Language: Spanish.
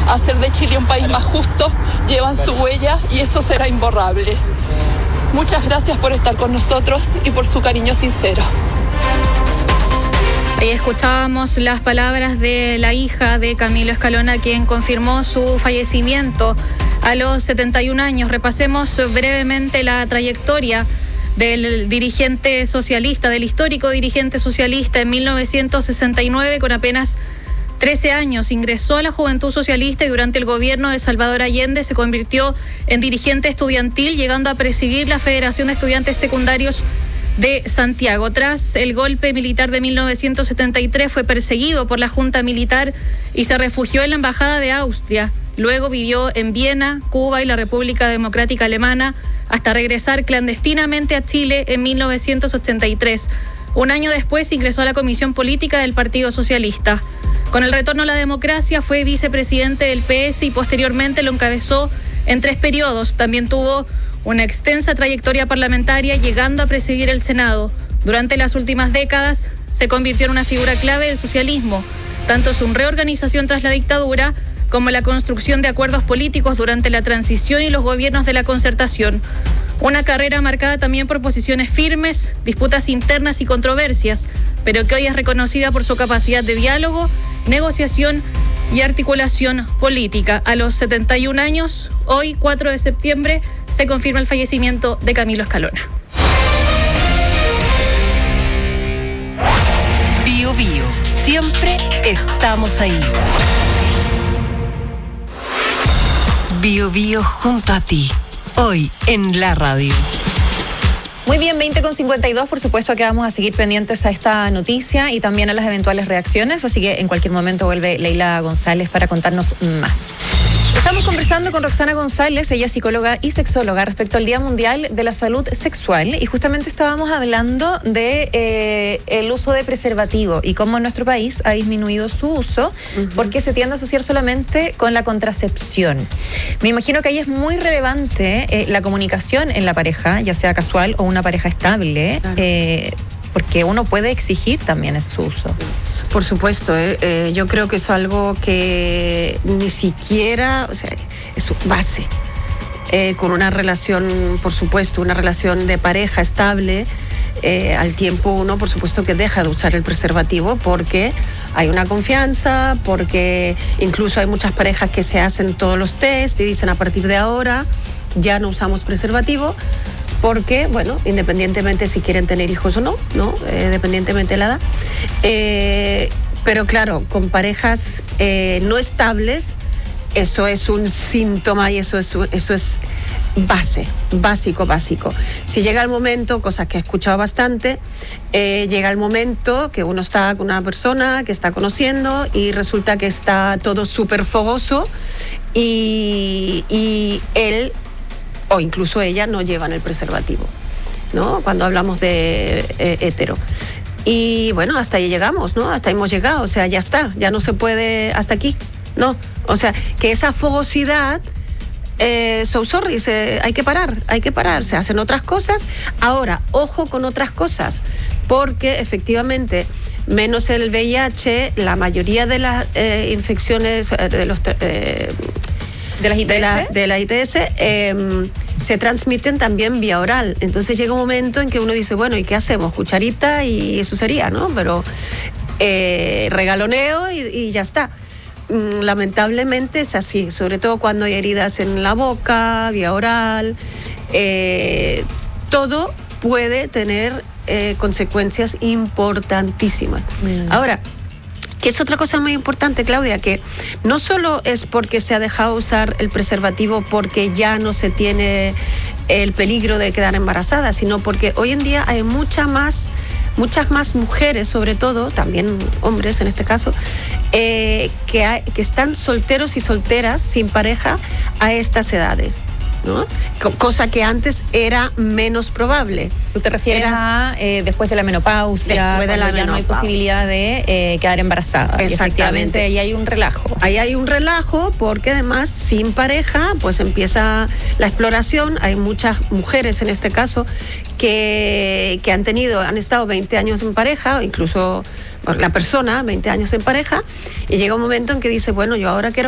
hacer de Chile un país más justo, llevan su huella y eso será imborrable. Muchas gracias por estar con nosotros y por su cariño sincero. Ahí escuchábamos las palabras de la hija de Camilo Escalona, quien confirmó su fallecimiento a los 71 años. Repasemos brevemente la trayectoria del dirigente socialista, del histórico dirigente socialista. En 1969, con apenas 13 años, ingresó a la Juventud Socialista y durante el gobierno de Salvador Allende se convirtió en dirigente estudiantil, llegando a presidir la Federación de Estudiantes Secundarios de Santiago. Tras el golpe militar de 1973 fue perseguido por la Junta Militar y se refugió en la Embajada de Austria. Luego vivió en Viena, Cuba y la República Democrática Alemana hasta regresar clandestinamente a Chile en 1983. Un año después ingresó a la Comisión Política del Partido Socialista. Con el retorno a la democracia fue vicepresidente del PS y posteriormente lo encabezó en 3 periodos. También tuvo una extensa trayectoria parlamentaria, llegando a presidir el Senado. Durante las últimas décadas se convirtió en una figura clave del socialismo, tanto su reorganización tras la dictadura como la construcción de acuerdos políticos durante la transición y los gobiernos de la concertación. Una carrera marcada también por posiciones firmes, disputas internas y controversias, pero que hoy es reconocida por su capacidad de diálogo, negociación y articulación política. A los 71 años, hoy 4 de septiembre, se confirma el fallecimiento de Camilo Escalona. Bio Bio, siempre estamos ahí. Bio Bio junto a ti, hoy en la radio. Muy bien, 20:52, por supuesto que vamos a seguir pendientes a esta noticia y también a las eventuales reacciones, así que en cualquier momento vuelve Leila González para contarnos más. Estamos conversando con Roxana González, ella es psicóloga y sexóloga, respecto al Día Mundial de la Salud Sexual, y justamente estábamos hablando de el uso de preservativo y cómo en nuestro país ha disminuido su uso, porque se tiende a asociar solamente con la contracepción. Me imagino que ahí es muy relevante la comunicación en la pareja, ya sea casual o una pareja estable, claro. Porque uno puede exigir también su uso. Por supuesto, yo creo que es algo que ni siquiera, o sea, es base. Con una relación, por supuesto, una relación de pareja estable, al tiempo uno, por supuesto, que deja de usar el preservativo porque hay una confianza, porque incluso hay muchas parejas que se hacen todos los test y dicen a partir de ahora ya no usamos preservativo. Porque, bueno, independientemente si quieren tener hijos o no, dependientemente de la edad. Pero claro, con parejas no estables, eso es un síntoma y eso es básico. Si llega el momento, cosa que he escuchado bastante, llega el momento que uno está con una persona que está conociendo y resulta que está todo súper fogoso y él o incluso ella no llevan el preservativo, ¿no? Cuando hablamos de hetero. Y bueno, hasta ahí llegamos, ¿no? Hasta ahí hemos llegado, o sea, ya está, ya no se puede hasta aquí, ¿no? O sea, que esa fogosidad, so sorry, hay que parar, se hacen otras cosas. Ahora, ojo con otras cosas, porque efectivamente, menos el VIH, la mayoría de las infecciones, de las ITS, de la ITS se transmiten también vía oral. Entonces llega un momento en que uno dice, bueno, ¿y qué hacemos? Cucharita y eso sería, ¿no? Pero regaloneo y ya está. Lamentablemente es así, sobre todo cuando hay heridas en la boca, vía oral. Todo puede tener consecuencias importantísimas. Ahora, que es otra cosa muy importante, Claudia, que no solo es porque se ha dejado usar el preservativo porque ya no se tiene el peligro de quedar embarazada, sino porque hoy en día hay muchas más mujeres, sobre todo, también hombres en este caso, que están solteros y solteras sin pareja a estas edades, ¿no? Cosa que antes era menos probable. ¿Tú te refieres a después de la menopausia? Después de la menopausia. Ya no hay posibilidad de quedar embarazada. Exactamente. Ahí hay un relajo. Ahí hay un relajo porque además sin pareja pues empieza la exploración. Hay muchas mujeres en este caso que han estado 20 años en pareja, o incluso la persona 20 años en pareja, y llega un momento en que dice, bueno, yo ahora quiero